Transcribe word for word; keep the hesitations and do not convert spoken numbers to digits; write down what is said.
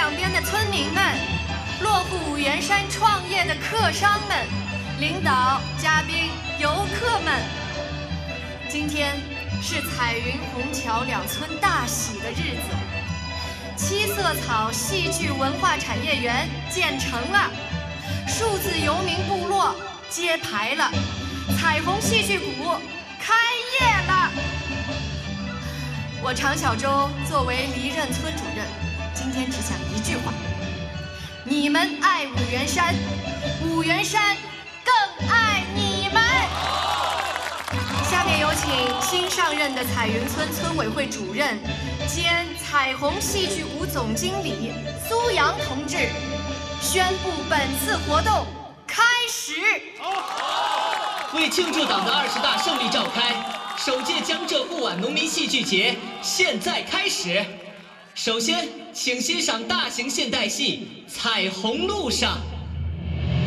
两边的村民们，落户五原山创业的客商们，领导、嘉宾、游客们，今天是彩云虹桥两村大喜的日子。七色草戏剧文化产业园建成了，数字游民部落揭牌了，彩虹戏剧谷开业了。我常小舟作为离任村主任，今天只想一句话：你们爱五原山，五原山更爱你们。下面有请新上任的彩云村村委会主任兼彩虹戏剧谷总经理苏阳同志宣布本次活动开始。 为庆祝党的二十大胜利召开，首届江浙沪皖农民戏剧节现在开始。首先，请欣赏大型现代戏《彩虹路上》。